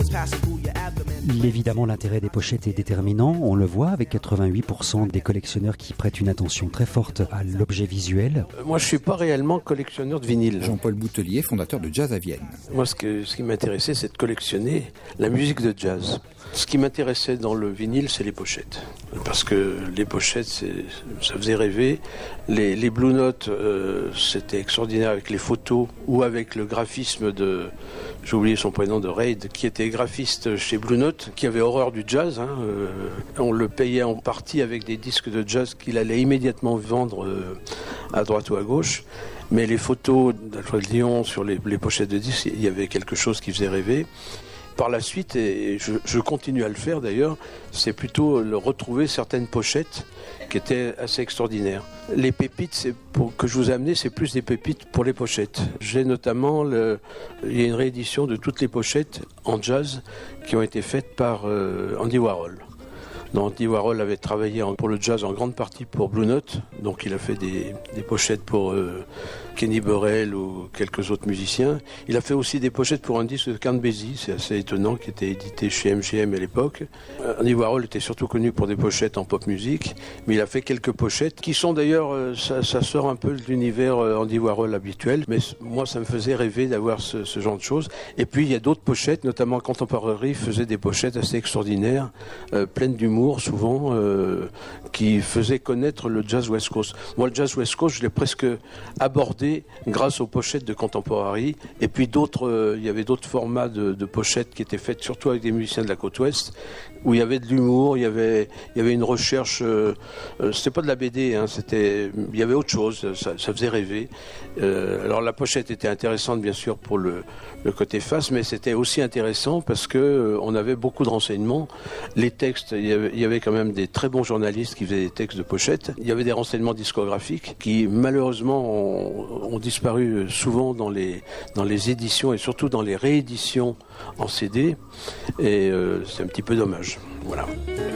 Évidemment, l'intérêt des pochettes est déterminant. On le voit avec 88% des collectionneurs qui prêtent une attention très forte à l'objet visuel. Moi, je suis pas réellement collectionneur de vinyle. Jean-Paul Boutelier, fondateur de Jazz à Vienne. Moi, ce qui m'intéressait, c'est de collectionner la musique de jazz. Ce qui m'intéressait dans le vinyle, c'est les pochettes. Parce que les pochettes, ça faisait rêver. Les Blue Notes, c'était extraordinaire avec les photos ou avec le graphisme de... J'ai oublié son prénom, de Reid, qui était graphiste chez Blue Note, qui avait horreur du jazz. On le payait en partie avec des disques de jazz qu'il allait immédiatement vendre à droite ou à gauche. Mais les photos d'Alfred Lyon sur les pochettes de disques, il y avait quelque chose qui faisait rêver. Par la suite, et je continue à le faire d'ailleurs, c'est plutôt retrouver certaines pochettes qui étaient assez extraordinaires. Les pépites que je vous ai amenées, c'est plus des pépites pour les pochettes. J'ai notamment, il y a une réédition de toutes les pochettes en jazz qui ont été faites par Andy Warhol. Donc, Andy Warhol avait travaillé pour le jazz en grande partie pour Blue Note, donc il a fait des pochettes pour Kenny Burrell ou quelques autres musiciens. Il a fait aussi des pochettes pour un disque de Count Basie, c'est assez étonnant, qui était édité chez MGM à l'époque. Andy Warhol était surtout connu pour des pochettes en pop music, mais il a fait quelques pochettes qui sont d'ailleurs, ça sort un peu de l'univers Andy Warhol habituel, mais moi ça me faisait rêver d'avoir ce genre de choses. Et puis il y a d'autres pochettes, notamment Contemporary faisait des pochettes assez extraordinaires, pleines d'humour souvent, qui faisaient connaître le jazz West Coast. Moi le jazz West Coast, je l'ai presque abordé grâce aux pochettes de Contemporary, et puis il y avait d'autres formats de pochettes qui étaient faites surtout avec des musiciens de la côte ouest, où il y avait de l'humour, il y avait une recherche, c'était pas de la BD, il y avait autre chose, ça faisait rêver. Alors la pochette était intéressante bien sûr pour le côté face, mais c'était aussi intéressant parce que on avait beaucoup de renseignements. Les textes, il y avait quand même des très bons journalistes qui faisaient des textes de pochette. Il y avait des renseignements discographiques qui malheureusement ont disparu souvent dans les éditions et surtout dans les rééditions en CD, et c'est un petit peu dommage. Voilà.